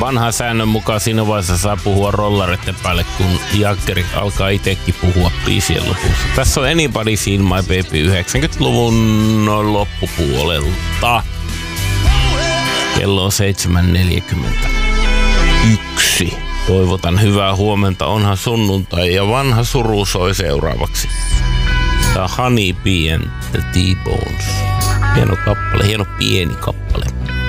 vanha säännön mukaan siinä vaiheessa saa puhua rollareiden päälle, kun Jaggeri alkaa itsekin puhua biisien lopussa. Tässä on Anybody's in My Baby 90-luvun loppupuolelta. Kello on 7.41. Toivotan hyvää huomenta, onhan sunnuntai ja vanha suru soi seuraavaksi. Tää on Honey Bee and the T-Bones. Hieno kappale, hieno pieni kappale.